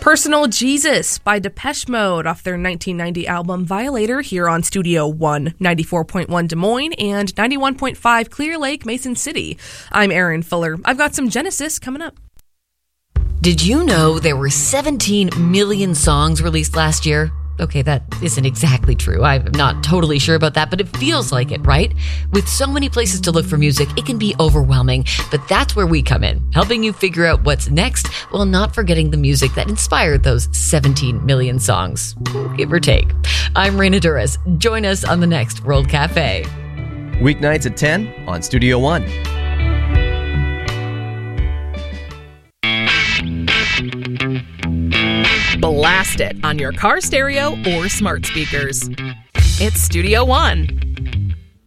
Personal Jesus by Depeche Mode off their 1990 album Violator here on Studio One, 94.1 Des Moines and 91.5 Clear Lake, Mason City. I'm Erin Fuller. I've got some Genesis coming up. Did you know there were 17 million songs released last year? Okay, that isn't exactly true. I'm not totally sure about that, but it feels like it, right? With so many places to look for music, it can be overwhelming, but that's where we come in, helping you figure out what's next while not forgetting the music that inspired those 17 million songs, give or take. I'm Raina Duras. Join us on the next World Cafe. Weeknights at 10 on Studio One. Blast it on your car stereo or smart speakers. It's Studio One.